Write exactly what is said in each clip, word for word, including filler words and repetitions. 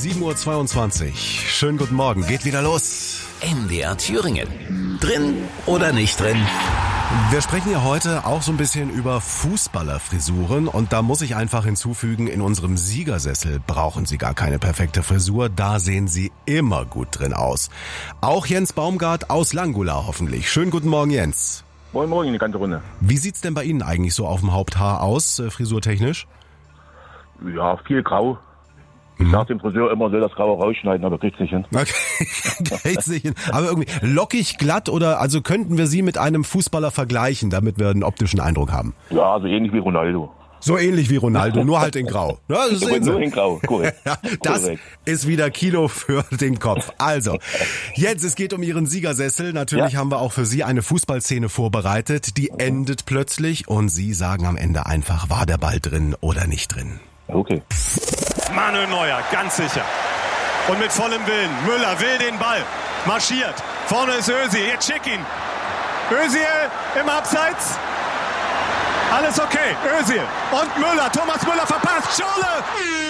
sieben Uhr zweiundzwanzig. Schönen guten Morgen, geht wieder los. M D R Thüringen. Drin oder nicht drin? Wir sprechen ja heute auch so ein bisschen über Fußballerfrisuren und da muss ich einfach hinzufügen, in unserem Siegersessel brauchen Sie gar keine perfekte Frisur, da sehen Sie immer gut drin aus. Auch Jens Baumgart aus Langula hoffentlich. Schönen guten Morgen, Jens. Moin Moin, die ganze Runde. Wie sieht's denn bei Ihnen eigentlich so auf dem Haupthaar aus, äh, frisurtechnisch? Ja, viel grau. Ich sag dem Friseur immer, soll das Graue rausschneiden, aber kriegt's nicht hin. Okay, kriegt's nicht hin. Aber irgendwie lockig, glatt oder also könnten wir Sie mit einem Fußballer vergleichen, damit wir einen optischen Eindruck haben? Ja, also ähnlich wie Ronaldo. So ähnlich wie Ronaldo, nur halt in Grau. Ja, das sehen Sie. Nur in Grau, korrekt. Ja, das Korrekt. ist wieder Kilo für den Kopf. Also, jetzt, es geht um Ihren Siegersessel. Natürlich Ja. haben wir auch für Sie eine Fußballszene vorbereitet. Die endet plötzlich und Sie sagen am Ende einfach, war der Ball drin oder nicht drin. Okay. Manuel Neuer, ganz sicher. Und mit vollem Willen. Müller will den Ball. Marschiert. Vorne ist Özil. Jetzt schick ihn. Özil im Abseits. Alles okay. Özil. Und Müller. Thomas Müller verpasst. Schorle.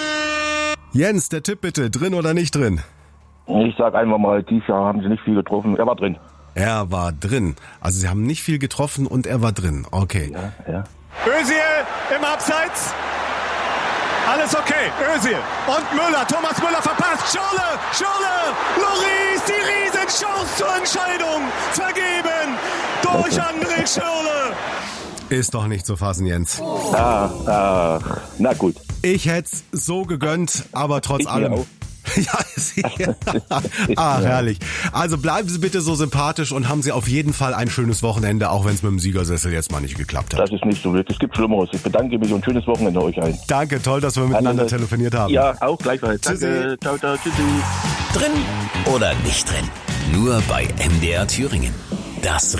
Jens, der Tipp bitte, drin oder nicht drin? Ich sag einfach mal, dieses Jahr haben sie nicht viel getroffen. Er war drin. Er war drin. Also Sie haben nicht viel getroffen und er war drin. Okay. Ja, ja. Özil im Abseits. Alles okay. Özil. Und Müller. Thomas Müller verpasst. Schorle. Schorle. Loris. Die Riesenchance zur Entscheidung. Vergeben. Durch André Schorle. Ist doch nicht zu fassen, Jens. Ah, ah, na gut. Ich hätt's so gegönnt, aber trotz Ich mir allem. auch. Ja, sicher. Ach, herrlich. Also bleiben Sie bitte so sympathisch und haben Sie auf jeden Fall ein schönes Wochenende, auch wenn es mit dem Siegersessel jetzt mal nicht geklappt hat. Das ist nicht so wild. Es gibt Schlimmeres. Ich bedanke mich und schönes Wochenende euch allen. Danke, toll, dass wir miteinander Alle- telefoniert haben. Ja, auch gleichfalls. Tschüssi. Danke. Ciao, ciao. Tschüssi. Drin oder nicht drin? Nur bei M D R Thüringen. Das